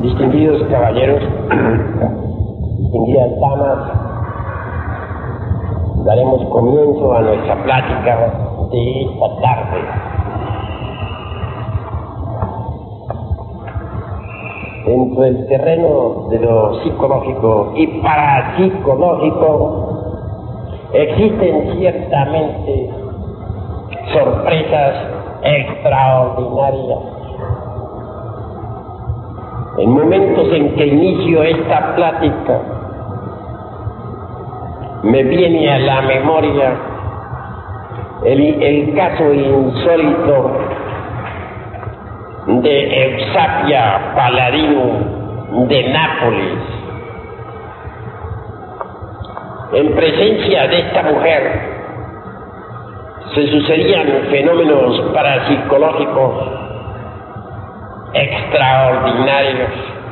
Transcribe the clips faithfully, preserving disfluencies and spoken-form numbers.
Distinguidos caballeros, distinguidas damas, daremos comienzo a nuestra plática de esta tarde. Dentro del terreno de lo psicológico y parapsicológico existen ciertamente sorpresas extraordinarias. En momentos en que inicio esta plática, me viene a la memoria el, el caso insólito de Eusapia Paladino de Nápoles. En presencia de esta mujer se sucedían fenómenos parapsicológicos extraordinarios.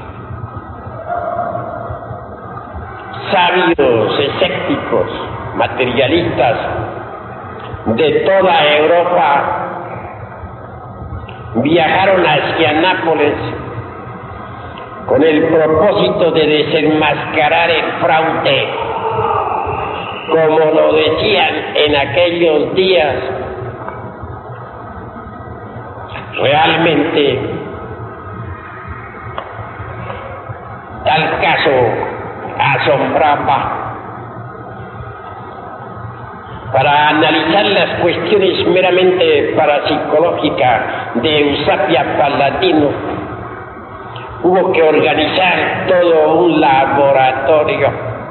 Sabios, escépticos, materialistas de toda Europa viajaron hacia Nápoles con el propósito de desenmascarar el fraude, como lo decían en aquellos días. Realmente tal caso asombraba. Para analizar las cuestiones meramente parapsicológicas de Eusapia Paladino, hubo que organizar todo un laboratorio.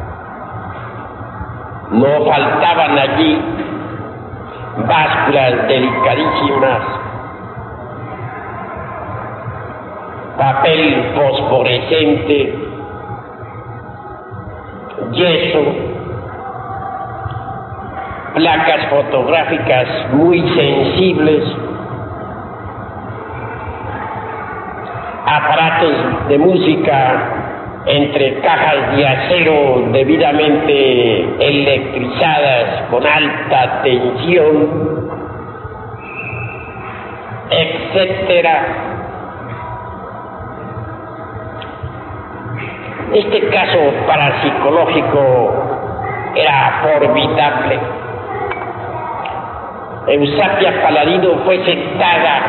No faltaban allí básculas delicadísimas, papel fosforescente, yeso, placas fotográficas muy sensibles, aparatos de música entre cajas de acero debidamente electrizadas con alta tensión, etcétera. Este caso parapsicológico era formidable. Eusapia Paladino fue sentada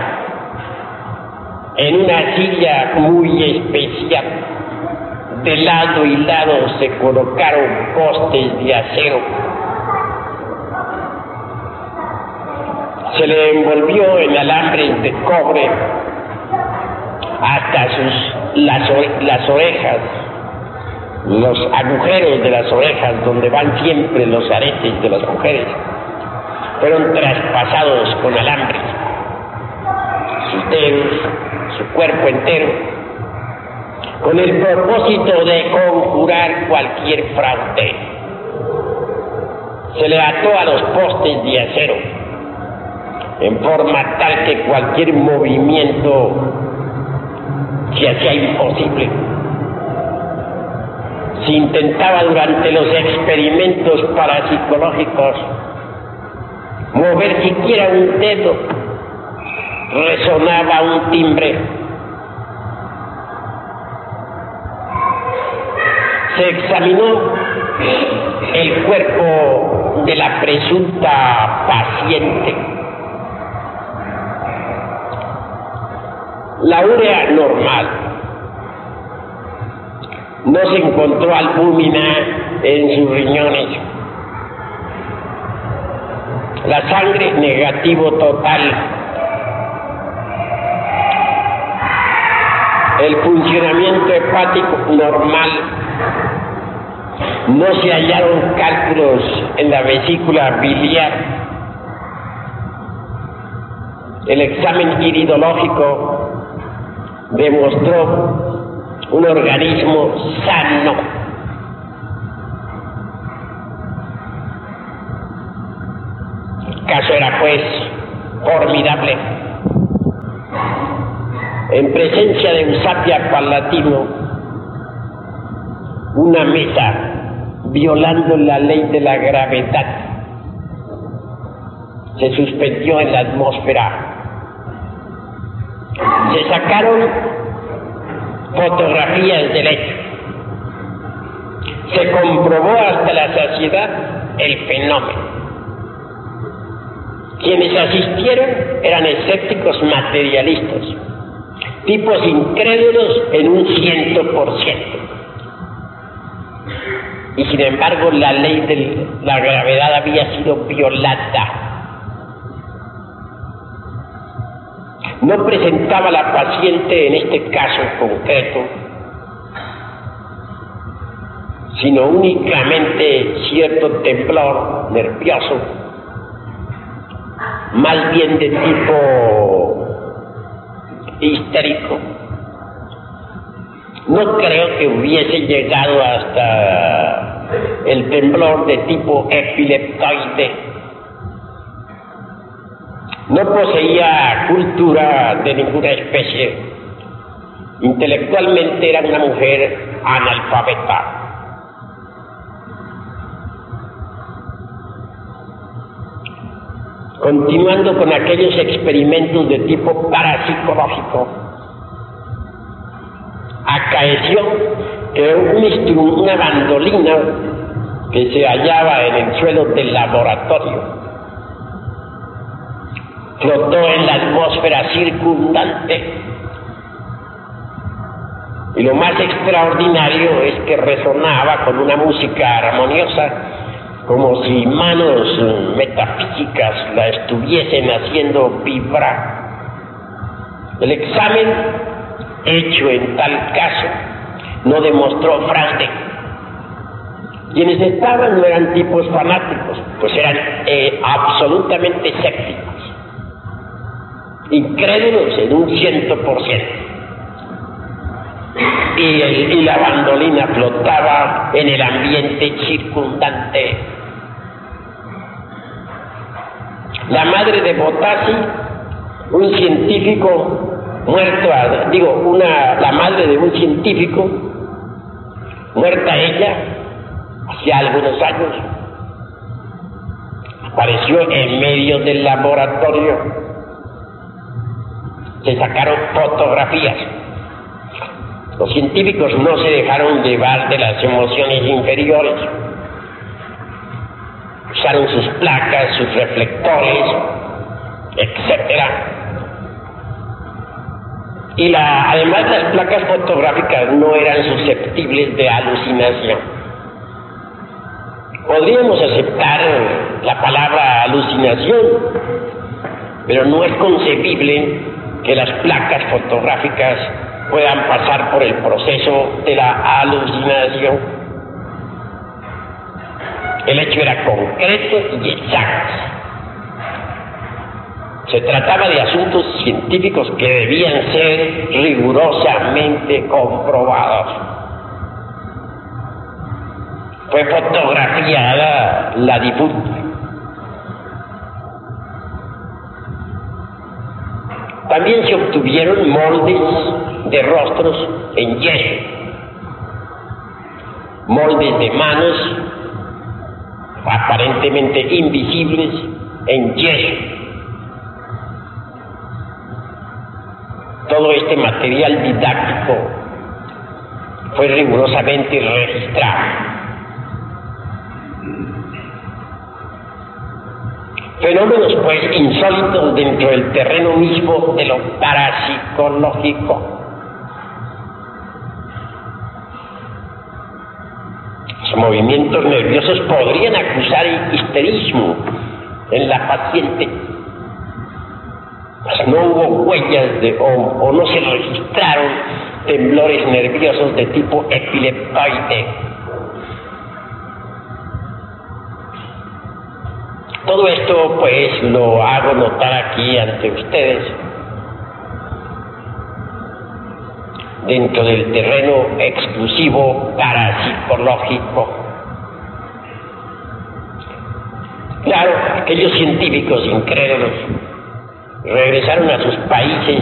en una silla muy especial. De lado y lado se colocaron postes de acero. Se le envolvió en alambres de cobre hasta sus las, las orejas, los agujeros de las orejas donde van siempre los aretes de las mujeres, fueron traspasados con alambres. Sus dedos, su cuerpo entero, con el propósito de conjurar cualquier fraude. Se le ató a los postes de acero, en forma tal que cualquier movimiento se hacía imposible. Se intentaba durante los experimentos parapsicológicos mover siquiera un dedo, resonaba un timbre. Se examinó el cuerpo de la presunta paciente. La urea normal. No se encontró albúmina en sus riñones. La sangre negativo total. El funcionamiento hepático normal. No se hallaron cálculos en la vesícula biliar. El examen iridológico demostró un organismo sano. El caso era pues formidable. En presencia de Eusapia Paladino, una mesa violando la ley de la gravedad se suspendió en la atmósfera. Se sacaron fotografías del hecho. Se comprobó hasta la saciedad el fenómeno. Quienes asistieron eran escépticos materialistas, tipos incrédulos en un ciento por ciento. Y sin embargo la ley de la gravedad había sido violada. No presentaba la paciente en este caso concreto, sino únicamente cierto temblor nervioso, más bien de tipo histérico. No creo que hubiese llegado hasta el temblor de tipo epileptoide. No poseía cultura de ninguna especie. Intelectualmente era una mujer analfabeta. Continuando con aquellos experimentos de tipo parapsicológico, acaeció que un instru- una bandolina que se hallaba en el suelo del laboratorio flotó en la atmósfera circundante, y lo más extraordinario es que resonaba con una música armoniosa, como si manos metafísicas la estuviesen haciendo vibrar. El examen hecho en tal caso no demostró fraude. Quienes estaban no eran tipos fanáticos, pues eran eh, absolutamente escépticos, incrédulos en un ciento por ciento. Y, el, y la bandolina flotaba en el ambiente circundante. La madre de Botassi, un científico muerto, digo, una, la madre de un científico, muerta ella, hacía algunos años, apareció en medio del laboratorio. Se sacaron fotografías. Los científicos no se dejaron llevar de las emociones inferiores. Usaron sus placas, sus reflectores, etcétera. Y la, además las placas fotográficas no eran susceptibles de alucinación. Podríamos aceptar la palabra alucinación, pero no es concebible que las placas fotográficas puedan pasar por el proceso de la alucinación. El hecho era concreto y exacto. Se trataba de asuntos científicos que debían ser rigurosamente comprobados. Fue fotografiada la difunta. También se obtuvieron moldes de rostros en yeso, moldes de manos aparentemente invisibles en yeso. Todo este material didáctico fue rigurosamente registrado. Fenómenos pues insólitos dentro del terreno mismo de lo parapsicológico. Los movimientos nerviosos podrían acusar histerismo en la paciente, pues no hubo huellas de, o, o no se registraron temblores nerviosos de tipo epileptoide. Todo esto pues lo hago notar aquí ante ustedes dentro del terreno exclusivo parapsicológico. Claro, aquellos científicos incrédulos regresaron a sus países